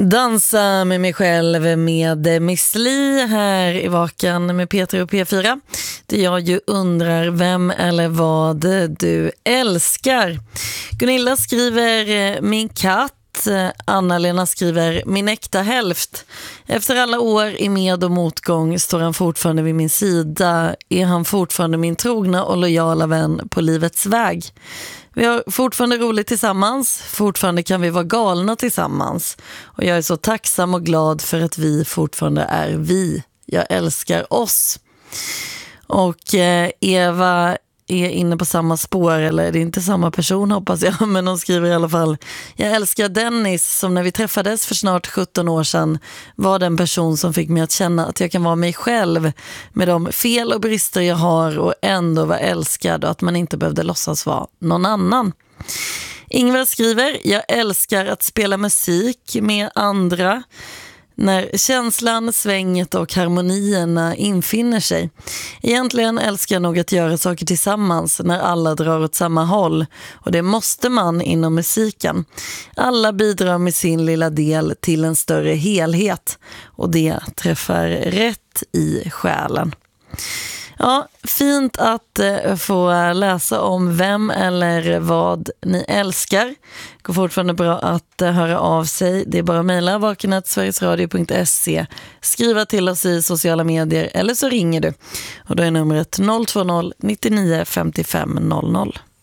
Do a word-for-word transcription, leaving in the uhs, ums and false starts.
Dansa med mig själv med Miss Li här i Vakan med Peter och P fyra. Där jag ju undrar vem eller vad du älskar. Gunilla skriver min katt. Anna-Lena skriver min äkta hälft. Efter alla år i med- och motgång står han fortfarande vid min sida. Är han fortfarande min trogna och lojala vän på livets väg. Vi har fortfarande roligt tillsammans. Fortfarande kan vi vara galna tillsammans. Och jag är så tacksam och glad för att vi fortfarande är vi. Jag älskar oss. Och eh, Eva är inne på samma spår, eller är det inte samma person hoppas jag, men hon skriver i alla fall: jag älskar Dennis som när vi träffades för snart sjutton år sedan var den person som fick mig att känna att jag kan vara mig själv med de fel och brister jag har och ändå vara älskad och att man inte behövde låtsas vara någon annan. Ingvar skriver: jag älskar att spela musik med andra när känslan, svänget och harmonierna infinner sig. Egentligen älskar jag nog att göra saker tillsammans när alla drar åt samma håll. Och det måste man inom musiken. Alla bidrar med sin lilla del till en större helhet. Och det träffar rätt i själen. Ja, fint att eh, få läsa om vem eller vad ni älskar. Det går fortfarande bra att eh, höra av sig. Det är bara att mejla vaken snabel-a sverigesradio punkt se, skriva till oss i sociala medier eller så ringer du. Och då är numret noll två noll nittionio femtiofem noll noll.